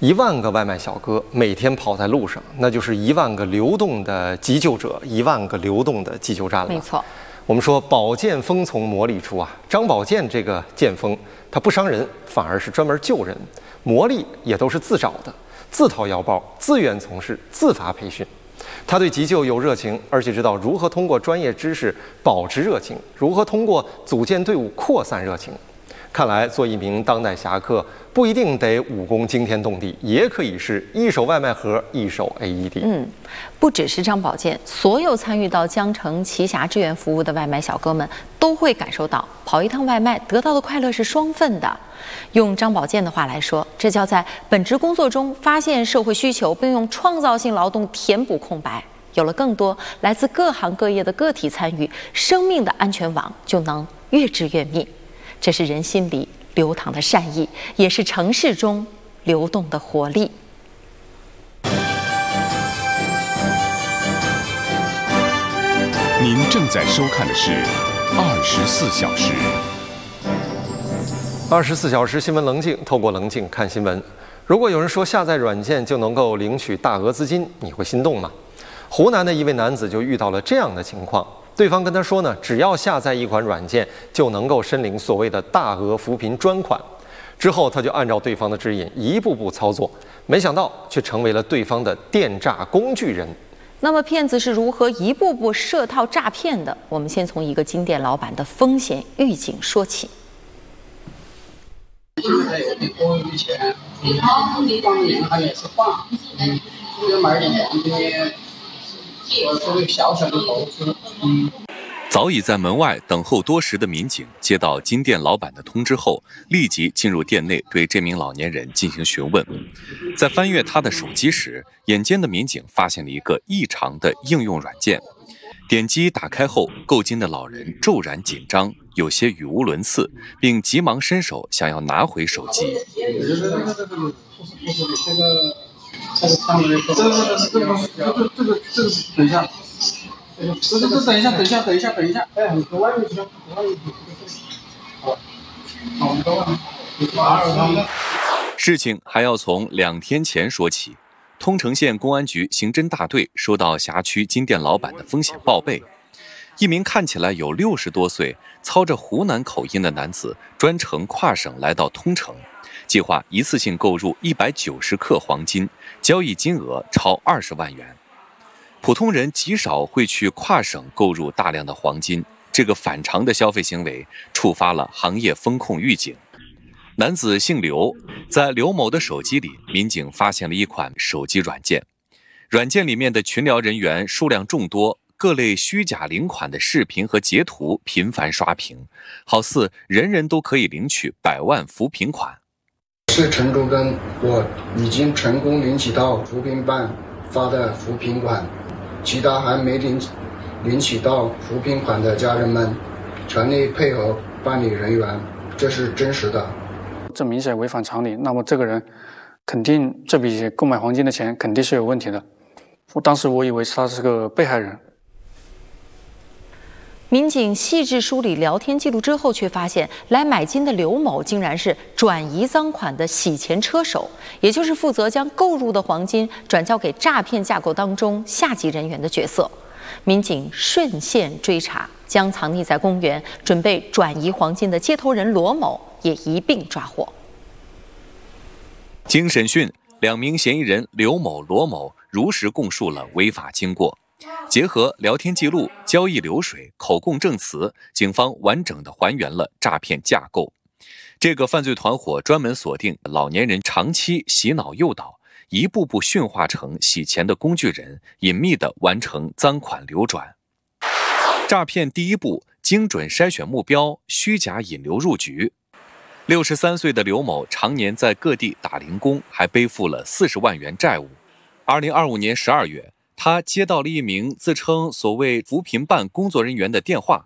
10000个外卖小哥每天跑在路上，那就是10000个流动的急救者，10000个流动的急救站了。 没错。 我们说宝剑锋从磨砺出啊，张宝剑这个剑锋，他不伤人，反而是专门救人，磨砺也都是自找的，自掏腰包，自愿从事，自发培训。他对急救有热情，而且知道如何通过专业知识保持热情，如何通过组建队伍扩散热情。看来做一名当代侠客不一定得武功惊天动地，也可以是一手外卖盒，一手 AED。 不只是张宝剑，所有参与到江城奇侠志愿服务的外卖小哥们都会感受到，跑一趟外卖得到的快乐是双份的。用张宝剑的话来说，这叫在本职工作中发现社会需求，并用创造性劳动填补空白。有了更多来自各行各业的个体参与，生命的安全网就能越织越密。这是人心里流淌的善意，也是城市中流动的活力。 您正在收看的是24小时。 24小时新闻棱镜，透过棱镜看新闻。如果有人说下载软件就能够领取大额资金，你会心动吗？湖南的一位男子就遇到了这样的情况。对方跟他说呢，只要下载一款软件就能够申领所谓的大额扶贫专款。之后他就按照对方的指引一步步操作，没想到却成为了对方的电诈工具人。 那么骗子是如何一步步设套诈骗的？我们先从一个金店老板的风险预警说起。 现在有的多余钱，当银行也是放，就买点黄金，做个小小的投资。 早已在门外等候多时的民警接到金店老板的通知后，立即进入店内对这名老年人进行询问。在翻阅他的手机时，眼尖的民警发现了一个异常的应用软件。点击打开后，购金的老人骤然紧张，有些语无伦次，并急忙伸手想要拿回手机。 这个上面的这个等一下。等一下，哎，你搁外面去，好，我们都事情还要从2天前说起。通城县公安局刑侦大队收到辖区金店老板的风险报备，一名看起来有60多岁、操着湖南口音的男子专程跨省来到通城，计划一次性购入190克黄金，交易金额超20万元。普通人极少会去跨省购入大量的黄金，这个反常的消费行为触发了行业风控预警。男子姓刘，在刘某的手机里，民警发现了一款手机软件，软件里面的群聊人员数量众多，各类虚假领款的视频和截图频繁刷屏，好似人人都可以领取100万扶贫款。 是陈忠根，我已经成功领取到扶贫办发的扶贫款，其他还没领取到扶贫款的家人们，全力配合办理人员，这是真实的。 这明显违反常理，那么这个人肯定这笔购买黄金的钱肯定是有问题的。当时我以为他是个被害人。 民警细致梳理聊天记录之后，却发现来买金的刘某竟然是转移赃款的洗钱车手，也就是负责将购入的黄金转交给诈骗架构当中下级人员的角色。民警顺线追查，将藏匿在公园准备转移黄金的接头人罗某也一并抓获。 经审讯，2名嫌疑人刘某、罗某如实供述了违法经过。结合聊天记录、交易流水、口供证词，警方完整地还原了诈骗架构。这个犯罪团伙专门锁定老年人长期洗脑诱导，一步步驯化成洗钱的工具人，隐秘地完成赃款流转。诈骗第一步，精准筛选目标，虚假引流入局。63岁的刘某常年在各地打零工，还背负了40万元债务。2025年12月，他接到了一名自称所谓扶贫办工作人员的电话，